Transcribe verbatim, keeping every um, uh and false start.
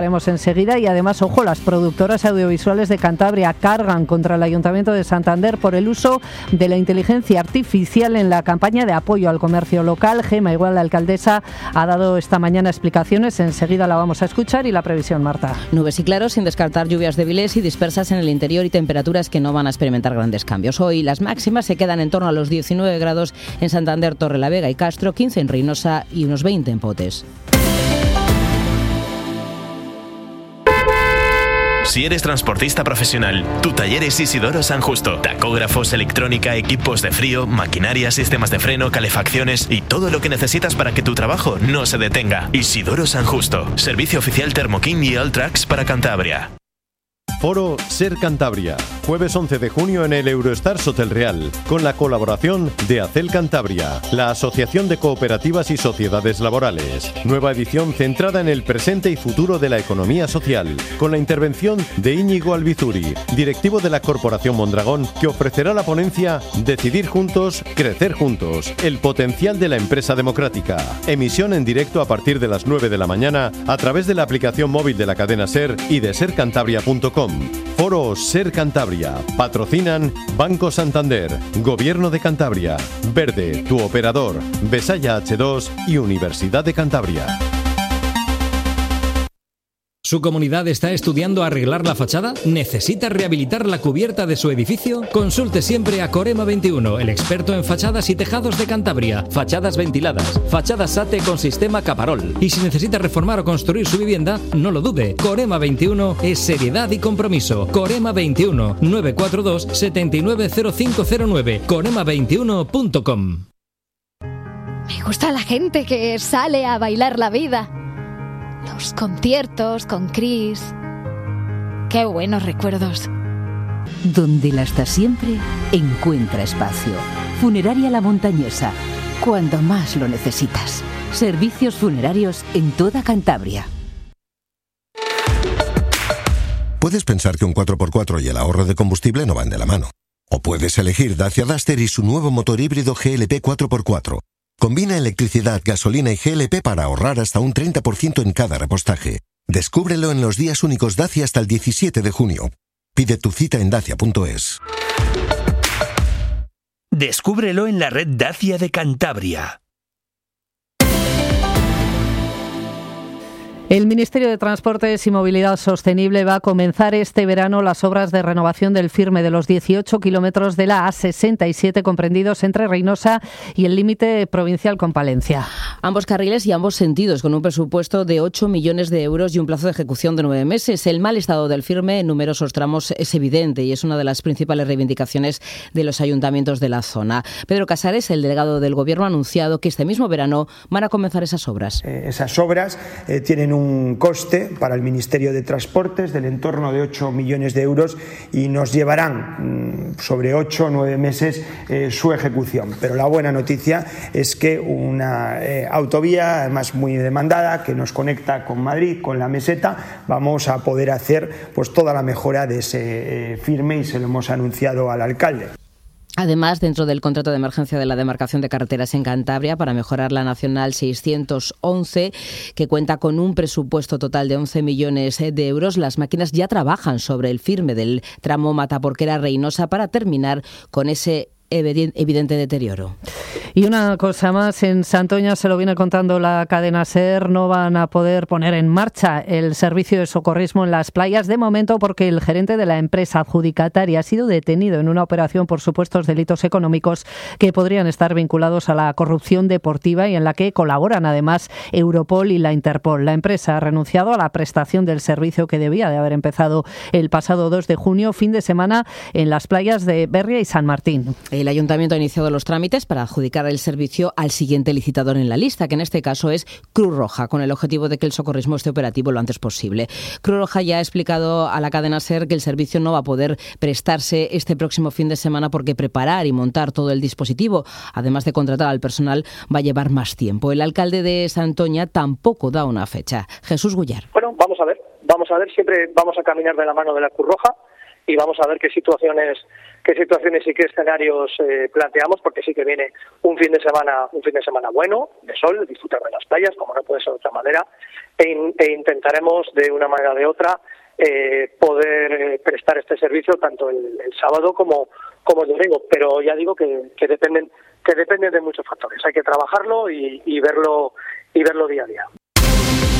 Haremos enseguida. Y además, ojo, las productoras audiovisuales de Cantabria cargan contra el Ayuntamiento de Santander por el uso de la inteligencia artificial en la campaña de apoyo al comercio local. Gema Igual, la alcaldesa, ha dado esta mañana explicaciones. Enseguida la vamos a escuchar. Y la previsión, Marta. Nubes y claros, sin descartar lluvias débiles y dispersas en el interior, y temperaturas que no van a experimentar grandes cambios. Hoy las máximas se quedan en torno a los diecinueve grados en Santander, Torrelavega y Castro, quince en Reynosa y unos veinte en Potes. Si eres transportista profesional, tu taller es Isidoro San Justo. Tacógrafos, electrónica, equipos de frío, maquinaria, sistemas de freno, calefacciones y todo lo que necesitas para que tu trabajo no se detenga. Isidoro San Justo. Servicio oficial Thermoking y Alltrax para Cantabria. Foro Ser Cantabria, jueves once de junio en el Eurostars Hotel Real, con la colaboración de Acel Cantabria, la Asociación de Cooperativas y Sociedades Laborales. Nueva edición centrada en el presente y futuro de la economía social, con la intervención de Íñigo Albizuri, directivo de la Corporación Mondragón, que ofrecerá la ponencia Decidir juntos, crecer juntos, el potencial de la empresa democrática. Emisión en directo a partir de las nueve de la mañana a través de la aplicación móvil de la cadena SER y de ser cantabria punto com. Foro Ser Cantabria. Patrocinan Banco Santander, Gobierno de Cantabria, Verde, tu operador, Besaya hache dos y Universidad de Cantabria. ¿Su comunidad está estudiando arreglar la fachada? ¿Necesita rehabilitar la cubierta de su edificio? Consulte siempre a Corema veintiuno, el experto en fachadas y tejados de Cantabria. Fachadas ventiladas, fachadas SATE con sistema Caparol. Y si necesita reformar o construir su vivienda, no lo dude. Corema veintiuno es seriedad y compromiso. Corema veintiuno, nueve cuatro dos, siete nueve cero cinco cero nueve. corema veintiuno punto com. Me gusta la gente que sale a bailar la vida. Los conciertos con Chris. Qué buenos recuerdos. Donde la está siempre, encuentra espacio. Funeraria La Montañesa. Cuando más lo necesitas. Servicios funerarios en toda Cantabria. Puedes pensar que un cuatro por cuatro y el ahorro de combustible no van de la mano. O puedes elegir Dacia Duster y su nuevo motor híbrido G L P cuatro por cuatro. Combina electricidad, gasolina y G L P para ahorrar hasta un treinta por ciento en cada repostaje. Descúbrelo en los días únicos Dacia hasta el diecisiete de junio. Pide tu cita en dacia punto es. Descúbrelo en la red Dacia de Cantabria. El Ministerio de Transportes y Movilidad Sostenible va a comenzar este verano las obras de renovación del firme de los dieciocho kilómetros de la A sesenta y siete comprendidos entre Reynosa y el límite provincial con Palencia. Ambos carriles y ambos sentidos, con un presupuesto de ocho millones de euros y un plazo de ejecución de nueve meses. El mal estado del firme en numerosos tramos es evidente y es una de las principales reivindicaciones de los ayuntamientos de la zona. Pedro Casares, el delegado del Gobierno, ha anunciado que este mismo verano van a comenzar esas obras. Eh, esas obras eh, tienen un un coste para el Ministerio de Transportes del entorno de ocho millones de euros y nos llevarán mmm, sobre ocho o nueve meses eh, su ejecución. Pero la buena noticia es que una eh, autovía, además muy demandada, que nos conecta con Madrid, con la meseta, vamos a poder hacer pues toda la mejora de ese eh, firme y se lo hemos anunciado al alcalde. Además, dentro del contrato de emergencia de la demarcación de carreteras en Cantabria para mejorar la Nacional seiscientos once, que cuenta con un presupuesto total de once millones de euros, las máquinas ya trabajan sobre el firme del tramo Mataporquera-Reynosa para terminar con ese evidente deterioro. Y una cosa más, en Santoña, se lo viene contando la cadena SER, no van a poder poner en marcha el servicio de socorrismo en las playas de momento porque el gerente de la empresa adjudicataria ha sido detenido en una operación por supuestos delitos económicos que podrían estar vinculados a la corrupción deportiva y en la que colaboran además Europol y la Interpol. La empresa ha renunciado a la prestación del servicio que debía de haber empezado el pasado dos de junio, fin de semana, en las playas de Berria y San Martín. El Ayuntamiento ha iniciado los trámites para adjudicar el servicio al siguiente licitador en la lista, que en este caso es Cruz Roja, con el objetivo de que el socorrismo esté operativo lo antes posible. Cruz Roja ya ha explicado a la cadena SER que el servicio no va a poder prestarse este próximo fin de semana porque preparar y montar todo el dispositivo, además de contratar al personal, va a llevar más tiempo. El alcalde de Santoña tampoco da una fecha. Jesús Gullar. Bueno, vamos a ver, vamos a ver, siempre vamos a caminar de la mano de la Cruz Roja. y vamos a ver qué situaciones qué situaciones y qué escenarios eh, planteamos, porque sí que viene un fin de semana un fin de semana bueno, de sol, disfrutar de las playas, como no puede ser de otra manera, e, in, e intentaremos de una manera o de otra eh, poder eh, prestar este servicio tanto el, el sábado como, como el domingo, pero ya digo que, que dependen que dependen de muchos factores, hay que trabajarlo y, y verlo y verlo día a día.